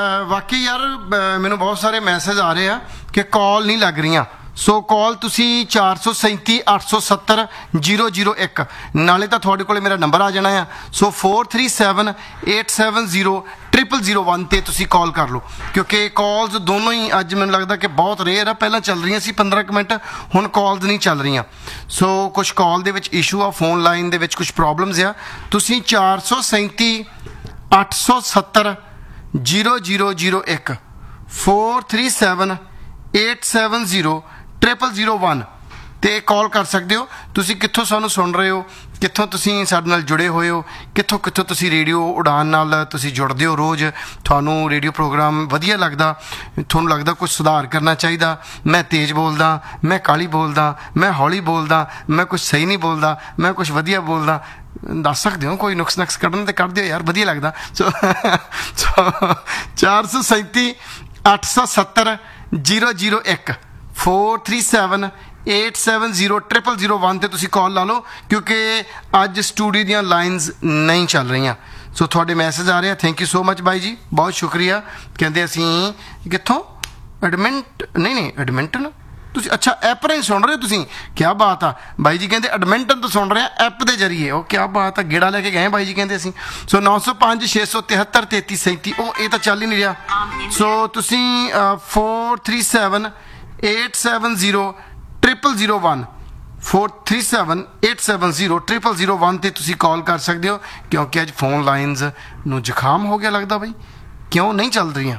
ਵਾਕਈ ਯਾਰ ਮੈਨੂੰ ਬਹੁਤ ਸਾਰੇ ਮੈਸੇਜ ਆ ਰਹੇ ਆ ਕਿ ਕਾਲ ਨਹੀਂ ਲੱਗ ਰਹੀਆਂ। ਸੋ ਕਾਲ ਤੁਸੀਂ 437 870 001 ਨਾਲੇ ਤਾਂ ਤੁਹਾਡੇ ਕੋਲ ਮੇਰਾ ਨੰਬਰ ਆ ਜਾਣਾ ਆ। ਸੋ 437 870 0001 ਤੇ ਤੁਸੀਂ ਕਾਲ ਕਰ ਲਓ, ਕਿਉਂਕਿ ਕਾਲਸ ਦੋਨੋਂ ਹੀ ਅੱਜ ਮੈਨੂੰ ਲੱਗਦਾ ਕਿ ਬਹੁਤ ਰੇਅਰ ਆ। ਪਹਿਲਾਂ ਚੱਲ ਰਹੀਆਂ ਸੀ 15 ਕੁ ਮਿੰਟ, ਹੁਣ ਕਾਲਸ ਨਹੀਂ ਚੱਲ ਰਹੀਆਂ। ਸੋ ਕੁਛ ਕਾਲ ਦੇ ਵਿੱਚ ਇਸ਼ੂ ਆ, ਫੋਨ ਲਾਈਨ ਦੇ ਵਿੱਚ ਕੁਛ ਪ੍ਰੋਬਲਮਸ ਆ। ਤੁਸੀਂ 437 870 0001 437 870 0001 ਤੇ ਕਾਲ ਕਰ ਸਕਦੇ ਹੋ। ਤੁਸੀਂ ਕਿੱਥੋਂ ਸਾਨੂੰ ਸੁਣ ਰਹੇ ਹੋ, ਕਿੱਥੋਂ ਤੁਸੀਂ ਸਾਡੇ ਨਾਲ ਜੁੜੇ ਹੋਏ ਹੋ, ਕਿੱਥੋਂ ਕਿੱਥੋਂ ਤੁਸੀਂ ਰੇਡੀਓ ਉਡਾਨ ਨਾਲ ਤੁਸੀਂ ਜੁੜਦੇ ਹੋ ਰੋਜ਼, ਤੁਹਾਨੂੰ ਰੇਡੀਓ ਪ੍ਰੋਗਰਾਮ ਵਧੀਆ ਲੱਗਦਾ, ਤੁਹਾਨੂੰ ਲੱਗਦਾ ਕੁਝ ਸੁਧਾਰ ਕਰਨਾ ਚਾਹੀਦਾ, ਮੈਂ ਤੇਜ਼ ਬੋਲਦਾ, ਮੈਂ ਕਾਹਲੀ ਬੋਲਦਾ, ਮੈਂ ਹੌਲੀ ਬੋਲਦਾ, ਮੈਂ ਕੁਝ ਸਹੀ ਨਹੀਂ ਬੋਲਦਾ, ਮੈਂ ਕੁਝ ਵਧੀਆ ਬੋਲਦਾ, ਦੱਸ ਸਕਦੇ ਹੋ। ਕੋਈ ਨੁਕਸ ਕੱਢਣ ਤੇ ਕੱਢ ਦਿਓ ਯਾਰ, ਵਧੀਆ ਲੱਗਦਾ। ਸੋ 437 870 001 437 870 0001 ਤੇ ਤੁਸੀਂ ਕਾਲ ਲਾ ਲਓ, ਕਿਉਂਕਿ ਅੱਜ ਸਟੂਡੀਓ ਦੀਆਂ ਲਾਈਨਸ ਨਹੀਂ ਚੱਲ ਰਹੀਆਂ। ਸੋ ਤੁਹਾਡੇ ਮੈਸੇਜ ਆ ਰਹੇ ਆ। ਥੈਂਕ ਯੂ ਸੋ ਮਚ ਬਾਈ ਜੀ, ਬਹੁਤ ਸ਼ੁਕਰੀਆ। ਕਹਿੰਦੇ ਅਸੀਂ ਕਿੱਥੋਂ ਐਡਮਿੰਟਨ ਤੁਸੀਂ ਅੱਛਾ ਐਪ ਰਾਹੀਂ ਸੁਣ ਰਹੇ ਹੋ ਤੁਸੀਂ, ਕਿਆ ਬਾਤ ਆ। ਬਾਈ ਜੀ ਕਹਿੰਦੇ ਐਡਮਿੰਟਨ ਤੋਂ ਸੁਣ ਰਹੇ ਆ ਐਪ ਦੇ ਜਰੀਏ, ਉਹ ਕਿਆ ਬਾਤ ਆ, ਗੇੜਾ ਲੈ ਕੇ ਗਏ ਬਾਈ ਜੀ ਕਹਿੰਦੇ ਅਸੀਂ। ਸੋ 905 673 3337 ਉਹ ਇਹ ਤਾਂ ਚੱਲ ਹੀ ਨਹੀਂ ਰਿਹਾ। ਸੋ ਤੁਸੀਂ 437 870 0001 437 870 0001 ਤੇ ਤੁਸੀਂ ਕਾਲ ਕਰ ਸਕਦੇ ਹੋ, ਕਿਉਂਕਿ ਅੱਜ ਫੋਨ ਲਾਈਨਸ ਨੂੰ ਜ਼ੁਕਾਮ ਹੋ ਗਿਆ ਲੱਗਦਾ ਬਾਈ, ਕਿਉਂ ਨਹੀਂ ਚੱਲ ਰਹੀਆਂ।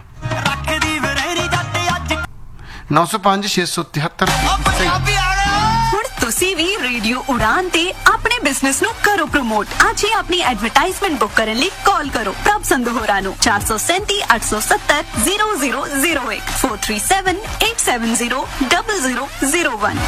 905 673 ਹੁਣ ਤੁਸੀਂ ਵੀ ਰੇਡੀਓ ਉਡਾਨ ਤੇ ਆਪਣੇ ਬਿਜ਼ਨਸ ਨੂੰ ਕਰੋ ਪ੍ਰਮੋਟ। ਅੱਜ ਹੀ ਆਪਣੀ ਐਡਵਰਟਾਈਜ਼ਮੈਂਟ ਬੁੱਕ ਕਰਨ ਲਈ ਕਾਲ ਕਰੋ ਪ੍ਰਭ ਸੰਧੂ ਹੋਰਾਂ ਨੂੰ 437 870 0001 437 870 0001।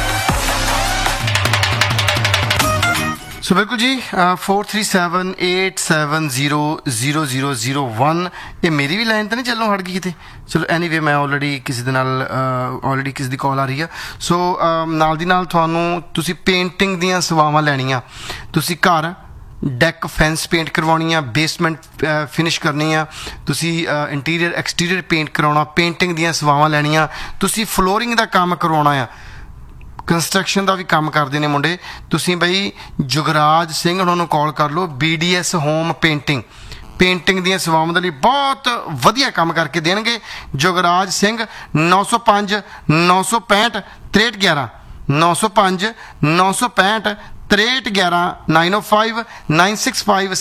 ਸੋ ਬਿਲਕੁਲ ਜੀ 437 870 0001 ਇਹ ਮੇਰੀ ਵੀ ਲਾਈਨ ਤਾਂ ਨਹੀਂ ਚੱਲੋਂ ਹਟ ਗਈ ਕਿਤੇ। ਚਲੋ ਐਨੀਵੇ ਮੈਂ ਆਲਰੇਡੀ ਕਿਸੇ ਦੇ ਨਾਲ ਕਿਸੇ ਦੀ ਕਾਲ ਆ ਰਹੀ ਆ। ਸੋ ਨਾਲ ਦੀ ਨਾਲ ਤੁਸੀਂ ਪੇਂਟਿੰਗ ਦੀਆਂ ਸੇਵਾਵਾਂ ਲੈਣੀਆਂ, ਤੁਸੀਂ ਘਰ ਡੈਕ ਫੈਂਸ ਪੇਂਟ ਕਰਵਾਉਣੀ ਆ, ਬੇਸਮੈਂਟ ਫਿਨਿਸ਼ ਕਰਨੀ ਆ, ਤੁਸੀਂ ਇੰਟੀਰੀਅਰ ਐਕਸਟੀਰੀਅਰ ਪੇਂਟ ਕਰਾਉਣਾ, ਪੇਂਟਿੰਗ ਦੀਆਂ ਸੇਵਾਵਾਂ ਲੈਣੀਆਂ, ਤੁਸੀਂ ਫਲੋਰਿੰਗ ਦਾ ਕੰਮ ਕਰਵਾਉਣਾ ਆ, ਕੰਸਟਰਕਸ਼ਨ ਦਾ ਵੀ ਕੰਮ ਕਰਦੇ ਨੇ ਮੁੰਡੇ, ਤੁਸੀਂ ਬਈ ਜੁਗਰਾਜ ਸਿੰਘ ਉਹਨਾਂ ਨੂੰ ਕਾਲ ਕਰ ਲਓ। BDS ਹੋਮ ਪੇਂਟਿੰਗ ਦੀਆਂ ਸੇਵਾਵਾਂ ਦੇ ਲਈ ਬਹੁਤ ਵਧੀਆ ਕੰਮ ਕਰਕੇ ਦੇਣਗੇ। ਜੁਗਰਾਜ ਸਿੰਘ 905 965 6311 905 965 6311 905 965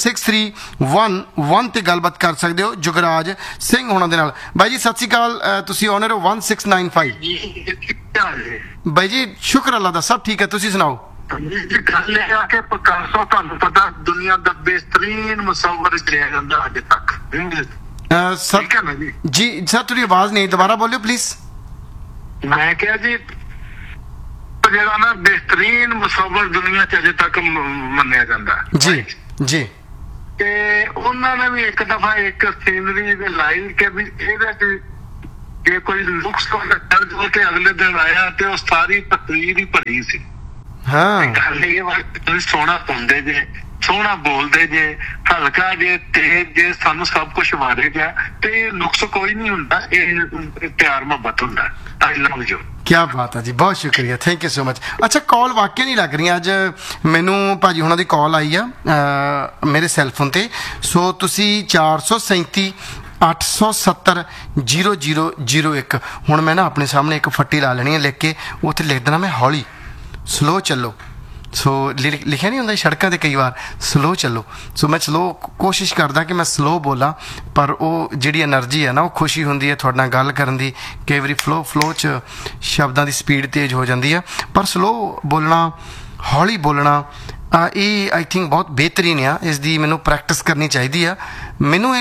6311 ਤੇ ਗੱਲਬਾਤ ਕਰ ਸਕਦੇ ਹੋ ਜੁਗਰਾਜ ਸਿੰਘ ਹੋਣਾ ਦੇ ਨਾਲ। ਬਾਈ ਜੀ ਸਤਿ ਸ਼੍ਰੀ ਅਕਾਲ, ਤੁਸੀਂ ਓਨਰ ਹੋ 1695 ਬਾਈ ਜੀ। ਸ਼ੁਕਰ ਅੱਲਾ ਦਾ, ਸਭ ਠੀਕ ਹੈ, ਤੁਸੀਂ ਸੁਣਾਓ। ਗੱਲ ਇਹ ਆ ਕਿ ਪਿਕਾਸੋ ਤੁਹਾਨੂੰ ਪਤਾ ਦੁਨੀਆ ਦਾ ਬਿਹਤਰੀਨ ਮੁਸੱਵਰ ਰਿਹਾ ਜਾਂਦਾ ਅੱਜ ਤੱਕ। ਸਰ ਜੀ ਸਰ ਤੁਹਾਡੀ ਆਵਾਜ਼ ਨਹੀਂ, ਦੁਬਾਰਾ ਬੋਲਿਓ ਪਲੀਜ਼। ਮੈਂ ਕਿਹਾ ਜੀ ਜਿਹੜਾ ਨਾ ਬਿਹਤਰੀਨ ਮੁਸੱਵਰ ਦੁਨੀਆ 'ਚ ਅਜੇ ਤੱਕ ਮੰਨਿਆ ਜਾਂਦਾ ਜੀ ਜੀ। ਤੇ ਉਹਨਾਂ ਨੇ ਵੀ ਇੱਕ ਦਫਾ ਇੱਕ ਸੀਨਰੀ ਦੇ ਲਾਈਨ ਕਿ ਵੀ ਇਹਦੇ 'ਚ ਜੇ ਕੋਈ ਲੁਕਸ ਜੋ ਕਿ ਅਗਲੇ ਦਿਨ ਆਇਆ ਤੇ ਉਹ ਸਾਰੀ ਤਸਵੀਰ ਹੀ ਭਰੀ ਸੀ। ਹਾਂ ਗੱਲ ਇਹ ਵਾ ਤੁਸੀਂ ਸੋਹਣਾ ਪਾਉਂਦੇ ਜੇ, ਸੋਹਣਾ ਬੋਲਦੇ ਜੇ, ਹਲਕਾ ਜੇ, ਤੇਜ਼ ਜੇ, ਸਾਨੂੰ ਸਭ ਕੁਛ ਵਾਰੇ ਗਿਆ ਤੇ ਨੁਕਸ ਕੋਈ ਨਹੀਂ ਹੁੰਦਾ, ਇਹ ਪਿਆਰ ਮੁਹੱਬਤ ਹੁੰਦਾ। ਆਈ ਲਵ ਯੂ। ਕਿਆ ਬਾਤ ਹੈ ਜੀ, ਬਹੁਤ ਸ਼ੁਕਰੀਆ, ਥੈਂਕ ਯੂ ਸੋ ਮਚ। ਅੱਛਾ ਕਾਲ ਵਾਕਿਆ ਨਹੀਂ ਲੱਗ ਰਹੀਆਂ ਅੱਜ ਮੈਨੂੰ, ਭਾਜੀ ਹੁਣਾਂ ਦੀ ਕਾਲ ਆਈ ਆ ਮੇਰੇ ਸੈੱਲਫੋਨ ਤੇ। ਸੋ ਤੁਸੀਂ 437 870 0001 ਹੁਣ ਮੈਂ ਨਾ ਆਪਣੇ ਸਾਹਮਣੇ ਇੱਕ ਫੱਟੀ ਲਾ ਲੈਣੀ ਹੈ ਲਿਖ ਕੇ, ਉੱਥੇ ਲਿਖ ਦੇਣਾ ਮੈਂ ਹੌਲੀ ਸਲੋ ਚੱਲੋ। ਸੋ ਲਿਖਿਆ ਨਹੀਂ ਹੁੰਦਾ ਸੜਕਾਂ 'ਤੇ ਕਈ ਵਾਰ ਸਲੋ ਚੱਲੋ। ਸੋ ਮੈਂ ਸਲੋ ਕੋਸ਼ਿਸ਼ ਕਰਦਾ ਕਿ ਮੈਂ ਸਲੋ ਬੋਲਾਂ, ਪਰ ਉਹ ਜਿਹੜੀ ਐਨਰਜੀ ਹੈ ਨਾ ਉਹ ਖੁਸ਼ੀ ਹੁੰਦੀ ਹੈ ਤੁਹਾਡੇ ਨਾਲ ਗੱਲ ਕਰਨ ਦੀ। ਕਈ ਵਾਰੀ ਫਲੋ 'ਚ ਸ਼ਬਦਾਂ ਦੀ ਸਪੀਡ ਤੇਜ਼ ਹੋ ਜਾਂਦੀ ਹੈ, ਪਰ ਸਲੋ ਬੋਲਣਾ, ਹੌਲੀ ਬੋਲਣਾ ਇਹ ਆਈ ਥਿੰਕ ਬਹੁਤ ਬਿਹਤਰੀਨ ਆ। ਇਸ ਦੀ ਮੈਨੂੰ ਪ੍ਰੈਕਟਿਸ ਕਰਨੀ ਚਾਹੀਦੀ ਆ। ਮੈਨੂੰ ਇਹ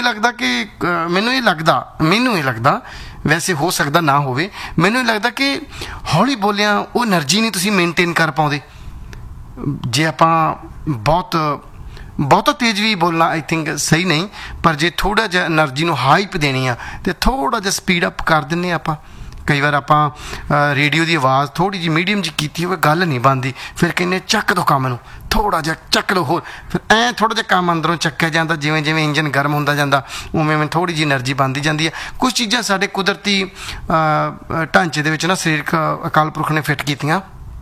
ਲੱਗਦਾ ਵੈਸੇ ਹੋ ਸਕਦਾ ਨਾ ਹੋਵੇ, ਮੈਨੂੰ ਇਹ ਲੱਗਦਾ ਕਿ ਹੌਲੀ ਬੋਲਿਆਂ ਉਹ ਐਨਰਜੀ ਨਹੀਂ ਤੁਸੀਂ ਮੇਨਟੇਨ ਕਰ ਪਾਉਂਦੇ। ਜੇ ਆਪਾਂ ਬਹੁਤਾ ਤੇਜ਼ ਵੀ ਬੋਲਣਾ ਆਈ ਥਿੰਕ ਸਹੀ ਨਹੀਂ, ਪਰ ਜੇ ਥੋੜ੍ਹਾ ਜਿਹਾ ਐਨਰਜੀ ਨੂੰ ਹਾਈਪ ਦੇਣੀ ਆ ਤੇ ਥੋੜ੍ਹਾ ਜਿਹਾ ਸਪੀਡ ਅਪ ਕਰ ਦਿੰਦੇ ਆਪਾਂ। ਕਈ ਵਾਰ ਆਪਾਂ ਰੇਡੀਓ ਦੀ ਆਵਾਜ਼ ਥੋੜ੍ਹੀ ਜਿਹੀ ਮੀਡੀਅਮ ਜਿਹੀ ਕੀਤੀ ਹੋਵੇ, ਗੱਲ ਨਹੀਂ ਬਣਦੀ, ਫਿਰ ਕਹਿੰਦੇ ਚੱਕ ਦੋ ਕੰਮ ਨੂੰ, ਥੋੜ੍ਹਾ ਜਿਹਾ ਚੱਕ ਲਓ ਹੋਰ, ਫਿਰ ਐਂ ਥੋੜ੍ਹਾ ਜਿਹਾ ਕੰਮ ਅੰਦਰੋਂ ਚੱਕਿਆ ਜਾਂਦਾ, ਜਿਵੇਂ ਜਿਵੇਂ ਇੰਜਨ ਗਰਮ ਹੁੰਦਾ ਜਾਂਦਾ ਉਵੇਂ ਉਵੇਂ ਥੋੜ੍ਹੀ ਜਿਹੀ એનર્ਜੀ ਬਣਦੀ ਜਾਂਦੀ ਹੈ। ਕੁਛ ਚੀਜ਼ਾਂ ਸਾਡੇ ਕੁਦਰਤੀ ਢਾਂਚੇ ਦੇ ਵਿੱਚ ਨਾ ਸਰੀਰਕ ਅਕਾਲ ਪੁਰਖ ਨੇ ਫਿੱਟ ਕੀਤੀਆਂ,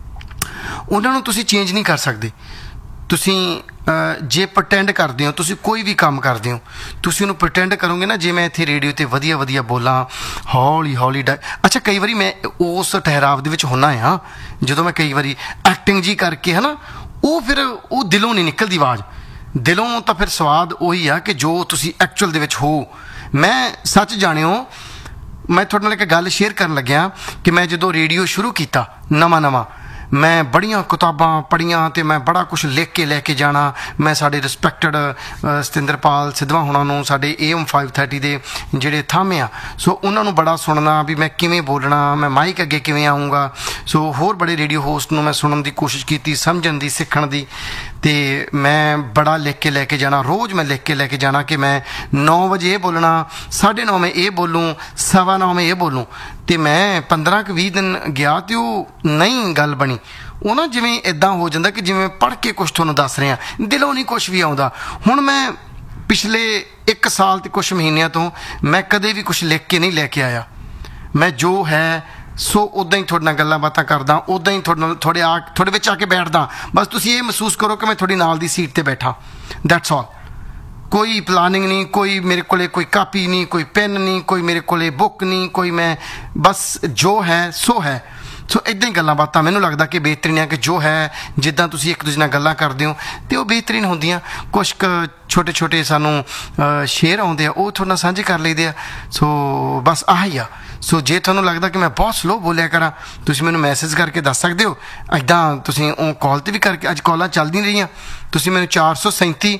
ਉਹਨਾਂ ਨੂੰ ਤੁਸੀਂ ਚੇਂਜ ਨਹੀਂ ਕਰ ਸਕਦੇ। ਤੁਸੀਂ ਜੇ ਪ੍ਰਟੈਂਡ ਕਰਦੇ ਹੋ, ਤੁਸੀਂ ਕੋਈ ਵੀ ਕੰਮ ਕਰਦੇ ਹੋ, ਤੁਸੀਂ ਉਹਨੂੰ ਪ੍ਰਟੈਂਡ ਕਰੋਗੇ ਨਾ, ਜੇ ਮੈਂ ਇੱਥੇ ਰੇਡੀਓ 'ਤੇ ਵਧੀਆ ਵਧੀਆ ਬੋਲਾਂ ਹੌਲੀ ਹੌਲੀ ਅੱਛਾ ਕਈ ਵਾਰੀ ਮੈਂ ਉਸ ਠਹਿਰਾਵ ਦੇ ਵਿੱਚ ਹੁੰਦਾ ਹਾਂ ਜਦੋਂ ਮੈਂ ਕਈ ਵਾਰੀ ਐਕਟਿੰਗ ਜੀ ਕਰਕੇ ਹੈ ਨਾ, ਉਹ ਫਿਰ ਉਹ ਦਿਲੋਂ ਨਹੀਂ ਨਿਕਲਦੀ ਆਵਾਜ਼, ਦਿਲੋਂ ਤਾਂ ਫਿਰ ਸਵਾਦ ਉਹੀ ਆ ਕਿ ਜੋ ਤੁਸੀਂ ਐਕਚੁਅਲ ਦੇ ਵਿੱਚ ਹੋ। ਮੈਂ ਸੱਚ ਜਾਣਿਓ, ਮੈਂ ਤੁਹਾਡੇ ਨਾਲ ਇੱਕ ਗੱਲ ਸ਼ੇਅਰ ਕਰਨ ਲੱਗਿਆ ਕਿ ਮੈਂ ਜਦੋਂ ਰੇਡੀਓ ਸ਼ੁਰੂ ਕੀਤਾ ਨਵਾਂ ਮੈਂ ਬੜੀਆਂ ਕਿਤਾਬਾਂ ਪੜ੍ਹੀਆਂ ਅਤੇ ਮੈਂ ਬੜਾ ਕੁਛ ਲਿਖ ਕੇ ਲੈ ਕੇ ਜਾਣਾ। ਮੈਂ ਸਾਡੇ ਰਿਸਪੈਕਟਡ ਸਤਿੰਦਰਪਾਲ ਸਿੱਧਵਾਂ ਹੋਣਾ ਨੂੰ, ਸਾਡੇ AM 530 ਦੇ ਜਿਹੜੇ ਥਾਮੇ ਆ, ਸੋ ਉਹਨਾਂ ਨੂੰ ਬੜਾ ਸੁਣਨਾ ਵੀ ਮੈਂ ਕਿਵੇਂ ਬੋਲਣਾ, ਮੈਂ ਮਾਈਕ ਅੱਗੇ ਕਿਵੇਂ ਆਊਂਗਾ। ਸੋ ਹੋਰ ਬੜੇ ਰੇਡੀਓ ਹੋਸਟ ਨੂੰ ਮੈਂ ਸੁਣਨ ਦੀ ਕੋਸ਼ਿਸ਼ ਕੀਤੀ, ਸਮਝਣ ਦੀ, ਸਿੱਖਣ ਦੀ, ਅਤੇ ਮੈਂ ਬੜਾ ਲਿਖ ਕੇ ਲੈ ਕੇ ਜਾਣਾ। ਰੋਜ਼ ਮੈਂ ਲਿਖ ਕੇ ਲੈ ਕੇ ਜਾਣਾ ਕਿ ਮੈਂ 9 ਵਜੇ ਇਹ ਬੋਲਣਾ, 9:30 ਮੈਂ ਇਹ ਬੋਲੂੰ, 9:15 ਮੈਂ ਇਹ ਬੋਲੂੰ। ਅਤੇ ਮੈਂ 15-20 ਦਿਨ ਗਿਆ ਅਤੇ ਉਹ ਨਹੀਂ ਗੱਲ ਬਣੀ। ਉਹ ਨਾ ਜਿਵੇਂ ਇੱਦਾਂ ਹੋ ਜਾਂਦਾ ਕਿ ਜਿਵੇਂ ਪੜ੍ਹ ਕੇ ਕੁਛ ਤੁਹਾਨੂੰ ਦੱਸ ਰਿਹਾ, ਦਿਲੋਂ ਨਹੀਂ ਕੁਛ ਵੀ ਆਉਂਦਾ। ਹੁਣ ਮੈਂ ਪਿਛਲੇ 1 ਸਾਲ ਅਤੇ ਕੁਛ ਮਹੀਨਿਆਂ ਤੋਂ ਮੈਂ ਕਦੇ ਵੀ ਕੁਛ ਲਿਖ ਕੇ ਨਹੀਂ ਲੈ ਕੇ ਆਇਆ। ਮੈਂ ਜੋ ਹੈ ਸੋ ਉੱਦਾਂ ਹੀ ਤੁਹਾਡੇ ਨਾਲ ਗੱਲਾਂ ਬਾਤਾਂ ਕਰਦਾ, ਉੱਦਾਂ ਹੀ ਤੁਹਾਡੇ ਨਾਲ ਤੁਹਾਡੇ ਵਿੱਚ ਆ ਕੇ ਬੈਠਦਾ। ਬਸ ਤੁਸੀਂ ਇਹ ਮਹਿਸੂਸ ਕਰੋ ਕਿ ਮੈਂ ਤੁਹਾਡੀ ਨਾਲ ਦੀ ਸੀਟ 'ਤੇ ਬੈਠਾ, ਦੈਟਸ ਆਲ। ਕੋਈ ਪਲਾਨਿੰਗ ਨਹੀਂ, ਕੋਈ ਮੇਰੇ ਕੋਲੇ ਕੋਈ ਕਾਪੀ ਨਹੀਂ, ਕੋਈ ਪੈਨ ਨਹੀਂ, ਕੋਈ ਮੇਰੇ ਕੋਲੇ ਬੁੱਕ ਨਹੀਂ, ਕੋਈ ਮੈਂ ਬਸ ਜੋ ਹੈ ਸੋ ਹੈ। ਸੋ ਇੱਦਾਂ ਹੀ ਗੱਲਾਂ ਬਾਤਾਂ ਮੈਨੂੰ ਲੱਗਦਾ ਕਿ ਬਿਹਤਰੀਨ ਹੈ, ਕਿ ਜੋ ਹੈ ਜਿੱਦਾਂ ਤੁਸੀਂ ਇੱਕ ਦੂਜੇ ਨਾਲ ਗੱਲਾਂ ਕਰਦੇ ਹੋ ਅਤੇ ਉਹ ਬਿਹਤਰੀਨ ਹੁੰਦੀਆਂ। ਕੁਛ ਕੁ ਛੋਟੇ ਛੋਟੇ ਸਾਨੂੰ ਸ਼ੇਅਰ ਆਉਂਦੇ ਆ, ਉਹ ਤੁਹਾਡੇ ਨਾਲ ਸਾਂਝੇ ਕਰ ਲਈਦੇ ਆ। ਸੋ ਬਸ ਆਹੀ ਆ। ਸੋ ਜੇ ਤੁਹਾਨੂੰ ਲੱਗਦਾ ਕਿ ਮੈਂ ਬਹੁਤ ਸਲੋ ਬੋਲਿਆ ਕਰਾਂ, ਤੁਸੀਂ ਮੈਨੂੰ ਮੈਸੇਜ ਕਰਕੇ ਦੱਸ ਸਕਦੇ ਹੋ। ਇੱਦਾਂ ਤੁਸੀਂ ਉਹ ਕਾਲ 'ਤੇ ਵੀ ਕਰਕੇ, ਅੱਜ ਕਾਲਾਂ ਚੱਲਦੀਆਂ ਰਹੀਆਂ, ਤੁਸੀਂ ਮੈਨੂੰ 437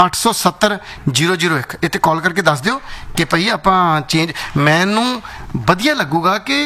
870 001 ਇੱਥੇ ਕਾਲ ਕਰਕੇ ਦੱਸ ਦਿਓ ਕਿ ਭਾਈ ਆਪਾਂ ਚੇਂਜ, ਮੈਨੂੰ ਵਧੀਆ ਲੱਗੂਗਾ ਕਿ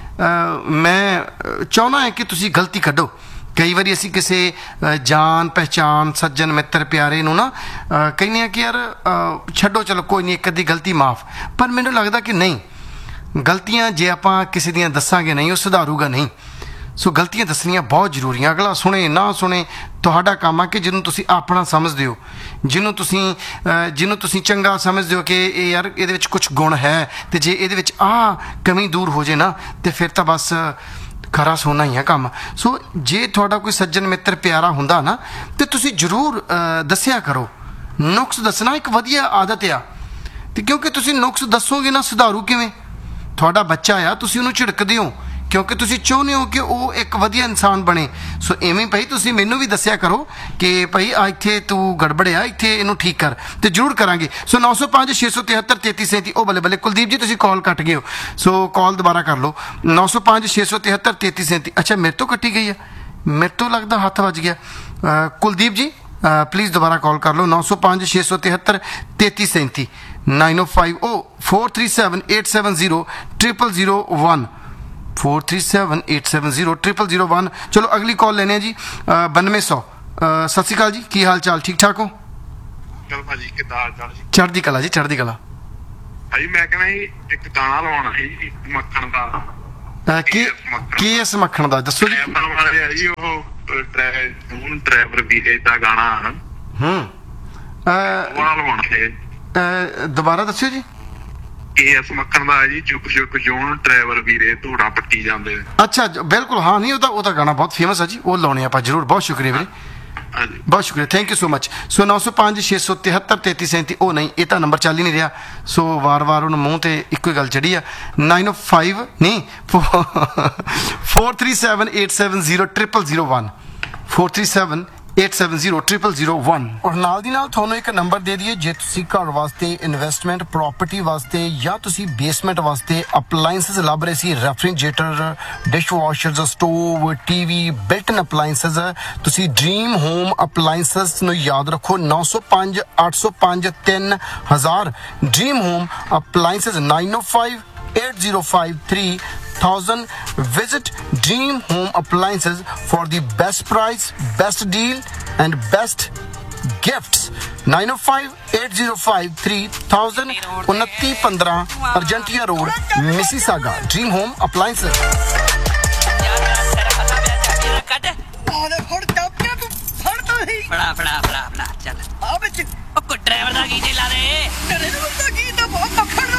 ਮੈਂ ਚਾਹੁੰਦਾ ਹੈ ਕਿ ਤੁਸੀਂ ਗਲਤੀ ਕੱਢੋ। ਕਈ ਵਾਰੀ ਅਸੀਂ ਕਿਸੇ ਜਾਣ ਪਹਿਚਾਣ ਸੱਜਣ ਮਿੱਤਰ ਪਿਆਰੇ ਨੂੰ ਨਾ ਕਹਿੰਦੇ ਹਾਂ ਕਿ ਯਾਰ ਛੱਡੋ ਚਲੋ ਕੋਈ ਨਹੀਂ, ਇੱਕ ਅੱਧੀ ਗਲਤੀ ਮਾਫ, ਪਰ ਮੈਨੂੰ ਲੱਗਦਾ ਕਿ ਨਹੀਂ, ਗਲਤੀਆਂ ਜੇ ਆਪਾਂ ਕਿਸੇ ਦੀਆਂ ਦੱਸਾਂਗੇ ਨਹੀਂ, ਉਹ ਸੁਧਾਰੂਗਾ ਨਹੀਂ। ਸੋ ਗਲਤੀਆਂ ਦੱਸਣੀਆਂ ਬਹੁਤ ਜ਼ਰੂਰੀਆਂ। ਅਗਲਾ ਸੁਣੇ ਨਾ ਸੁਣੇ, ਤੁਹਾਡਾ ਕੰਮ ਆ ਕਿ ਜਿਹਨੂੰ ਤੁਸੀਂ ਆਪਣਾ ਸਮਝਦੇ ਹੋ, ਜਿਹਨੂੰ ਤੁਸੀਂ ਚੰਗਾ ਸਮਝਦੇ ਹੋ ਕਿ ਇਹ ਯਾਰ ਇਹਦੇ ਵਿੱਚ ਕੁਛ ਗੁਣ ਹੈ, ਅਤੇ ਜੇ ਇਹਦੇ ਵਿੱਚ ਕਮੀ ਦੂਰ ਹੋ ਜੇ ਨਾ, ਅਤੇ ਫਿਰ ਤਾਂ ਬਸ ਖਰਾ ਸੋਨਾ ਹੀ ਹੈ ਕੰਮ। ਸੋ ਜੇ ਤੁਹਾਡਾ ਕੋਈ ਸੱਜਣ ਮਿੱਤਰ ਪਿਆਰਾ ਹੁੰਦਾ ਨਾ, ਤਾਂ ਤੁਸੀਂ ਜ਼ਰੂਰ ਦੱਸਿਆ ਕਰੋ। ਨੁਕਸ ਦੱਸਣਾ ਇੱਕ ਵਧੀਆ ਆਦਤ ਆ, ਅਤੇ ਕਿਉਂਕਿ ਤੁਸੀਂ ਨੁਕਸ ਦੱਸੋਗੇ ਨਾ, ਸੁਧਾਰੂ ਕਿਵੇਂ? ਤੁਹਾਡਾ ਬੱਚਾ ਆ, ਤੁਸੀਂ ਉਹਨੂੰ ਝਿੜਕਦੇ ਹੋ ਕਿਉਂਕਿ ਤੁਸੀਂ ਚਾਹੁੰਦੇ ਹੋ ਕਿ ਉਹ ਇੱਕ ਵਧੀਆ ਇਨਸਾਨ ਬਣੇ। ਸੋ ਇਵੇਂ ਭਾਈ ਤੁਸੀਂ ਮੈਨੂੰ ਵੀ ਦੱਸਿਆ ਕਰੋ ਕਿ ਭਾਈ ਇੱਥੇ ਤੂੰ ਗੜਬੜਿਆ, ਇੱਥੇ ਇਹਨੂੰ ਠੀਕ ਕਰ, ਅਤੇ ਜ਼ਰੂਰ ਕਰਾਂਗੇ। ਸੋ 905 673 3337। ਉਹ ਬੱਲੇ ਕੁਲਦੀਪ ਜੀ ਤੁਸੀਂ ਕਾਲ ਕੱਟ ਗਏ ਹੋ, ਸੋ ਕਾਲ ਦੁਬਾਰਾ ਕਰ ਲਓ। 905 673 3337। ਅੱਛਾ ਮੇਰੇ ਤੋਂ ਕੱਟੀ ਗਈ ਆ, ਮੇਰੇ ਤੋਂ ਲੱਗਦਾ ਹੱਥ ਵੱਜ ਗਿਆ। ਕੁਲਦੀਪ ਜੀ ਪਲੀਜ਼ ਦੁਬਾਰਾ ਕਾਲ ਕਰ ਲਓ। 905 673 3337 905 437 870 001 437 870 001। ਚਲੋ ਅਗਲੀ ਕਾਲ ਲੈਣੇ ਆ ਜੀ 9200। ਸਤਿ ਸ਼੍ਰੀ ਅਕਾਲ ਜੀ, ਕੀ ਹਾਲ ਚਾਲ? ਠੀਕ ਠਾਕ ਹੋ? ਚਲ ਭਾਜੀ ਕਿੱਦਾਂ ਹਾਲ ਚਾਲ ਜੀ? ਚੜ੍ਹਦੀ ਕਲਾ ਜੀ, ਚੜ੍ਹਦੀ ਕਲਾ। ਭਾਜੀ ਮੈਂ ਕਹਿੰਦਾ ਜੀ ਇੱਕ ਗਾਣਾ ਲਵਾਉਣਾ ਸੀ ਮੱਖਣ ਦਾ। KS ਮੱਖਣ ਦਾ ਦੱਸੋ ਜੀ। ਜੀ ਉਹ ਡਰਾਈਵਰ ਵੀਰੇ ਦਾ ਗਾਣਾ ਲਵਾਉਣਾ ਸੀ, ਦੁਬਾਰਾ ਦੱਸਿਓ ਜੀ। KS ਮੱਖਣ ਦਾ ਜੀ, ਚੁੱਕ ਚੁੱਕ ਜੋਨ ਡਰਾਈਵਰ ਵੀਰੇ ਧੂੜਾ ਪੱਟੀ ਜਾਂਦੇ। ਅੱਛਾ ਬਿਲਕੁਲ, ਹਾਂ ਨਹੀਂ ਉਹ ਤਾਂ ਗਾਣਾ ਬਹੁਤ ਫੇਮਸ ਹੈ ਜੀ, ਉਹ ਲਾਉਣੇ ਆਪਾਂ ਜ਼ਰੂਰ। ਬਹੁਤ ਸ਼ੁਕਰੀਆ ਵੀਰੇ, ਬਹੁਤ ਸ਼ੁਕਰੀਆ, ਥੈਂਕ ਯੂ ਸੋ ਮਚ। ਸੋ 905 673 3337। ਉਹ ਨਹੀਂ, ਇਹ ਤਾਂ ਨੰਬਰ ਚੱਲ ਹੀ ਨਹੀਂ ਰਿਹਾ, ਸੋ ਵਾਰ-ਵਾਰ ਉਹਨੂੰ ਮੂੰਹ 'ਤੇ ਇੱਕੋ ਹੀ ਗੱਲ ਚੜੀ ਆ। 905 ਨਹੀਂ 437 870 001 437 870 001। ਔਰ ਨਾਲ ਦੀ ਨਾਲ ਤੁਹਾਨੂੰ ਇੱਕ ਨੰਬਰ ਦੇ ਦਈਏ, ਜੇ ਤੁਸੀਂ ਘਰ ਵਾਸਤੇ ਇਨਵੈਸਟਮੈਂਟ, ਪ੍ਰਾਪਰਟੀ ਵਾਸਤੇ, ਜਾਂ ਤੁਸੀਂ ਬੇਸਮੈਂਟ ਵਾਸਤੇ ਅਪਲਾਇੰਸਸ ਲੱਭ ਰਹੇ ਸੀ, refrigerator, dish ਵਾਸ਼ਰਸ, stove, TV, built ਇਨ ਅਪਲਾਇੰਸਸ, ਤੁਸੀਂ ਡ੍ਰੀਮ ਹੋਮ ਅਪਲਾਇੰਸਸ ਨੂੰ ਯਾਦ ਰੱਖੋ। 905 805 3000 dream home ਅਪਲਾਇੰਸਸ 905 805 3000. Visit Dream Home Appliances for the best price, best deal and best gifts. 905 805 3000 2915 Argentina Road, Mississauga. Dream Home Appliances. ਫੜਾ ਚੱਲ ਆ ਵਿੱਚ ਉਹ ਡਰਾਈਵਰ ਦਾ ਗੀਤ ਲਾ ਦੇ ਡਰਾਈਵਰ ਦਾ ਗੀਤ ਬਹੁਤ ਮੱਖਣ